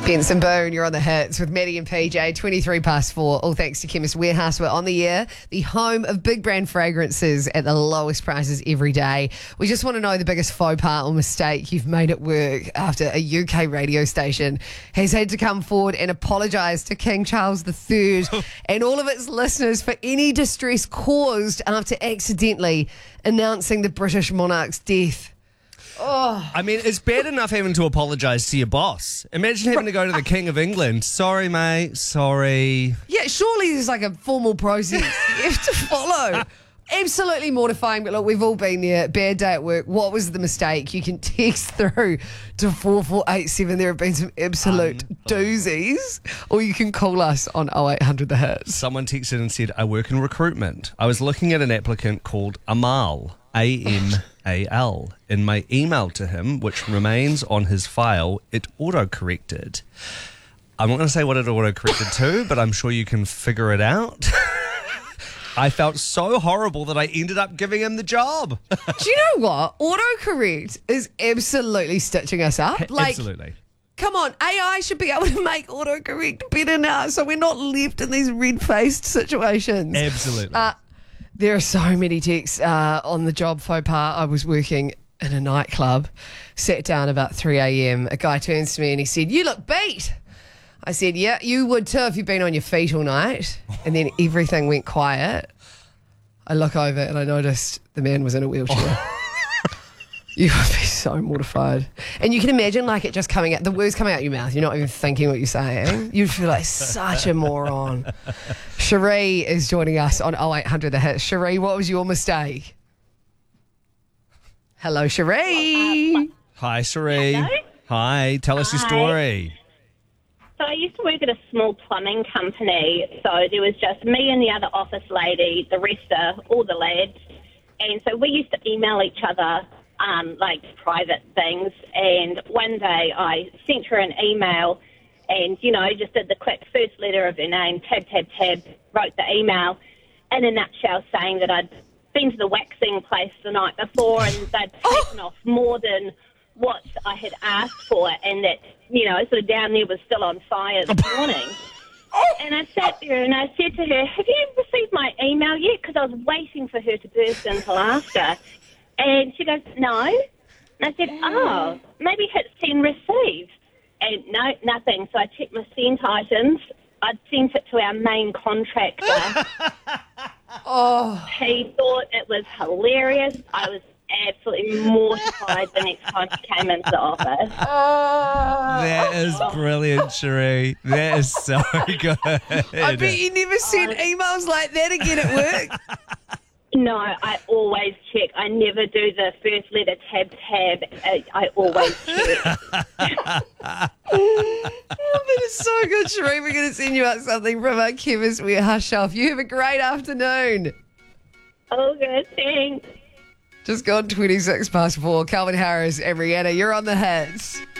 Benson Boone, you're on the hits with Maddie and PJ, 23 past 4. All thanks to Chemist Warehouse. We're on the air, the home of big brand fragrances at the lowest prices every day. We just want to know the biggest faux pas or mistake you've made at work after a UK radio station has had to come forward and apologise to King Charles III and all of its listeners for any distress caused after accidentally announcing the British monarch's death. Oh. I mean, it's bad enough having to apologise to your boss. Imagine having to go to the King of England. Sorry, mate. Sorry. Yeah, surely there's like a formal process you have to follow. Absolutely mortifying, but look, we've all been there. Bad day at work. What was the mistake? You can text through to 4487. There have been some absolute doozies. Or you can call us on 0800 The Hits. Someone texted and said, I work in recruitment. I was looking at an applicant called Amal, A-M-A-L. In my email to him, which remains on his file, it auto-corrected. I'm not going to say what it auto-corrected to, but I'm sure you can figure it out. I felt so horrible that I ended up giving him the job. Do you know what? Autocorrect is absolutely stitching us up. Like, absolutely. Come on, AI should be able to make autocorrect better now so we're not left in these red-faced situations. Absolutely. There are so many texts on the job faux pas. I was working in a nightclub, sat down about 3 a.m. A guy turns to me and he said, "You look beat." I said, "Yeah, you would too if you've been on your feet all night." And then everything went quiet. I look over and I noticed the man was in a wheelchair. You would be so mortified. And you can imagine like it just coming out, the words coming out your mouth. You're not even thinking what you're saying. You'd feel like such a moron. Cherie is joining us on 0800 The Hits. Cherie, what was your mistake? Hello, Cherie. Hi, Cherie. Hello? Hi, tell us your story. So I used to work at a small plumbing company, so there was just me and the other office lady, the rest are all the lads, and so we used to email each other like private things, and one day I sent her an email and, you know, just did the quick first letter of her name, tab, wrote the email in a nutshell saying that I'd been to the waxing place the night before and they'd taken off more than what I had asked for, and that, you know, sort of down there was still on fire this morning. And I sat there and I said to her, "Have you received my email yet?" Because I was waiting for her to burst into laughter. And she goes, "No." And I said, "Oh, maybe hit send receive." And no, nothing. So I checked my sent items. I'd sent it to our main contractor. He thought it was hilarious. I was absolutely mortified the next time he came into the office. That is brilliant, Cherie. That is so good. I bet you never sent emails like that again at work. No, I always check. I never do the first letter tab. I always check. That is so good, Cherie. We're going to send you out something from our Chemist Warehouse shelf. You have a great afternoon. Oh, good, thanks. Just gone 26 past 4. Calvin Harris and Rihanna, you're on the hits.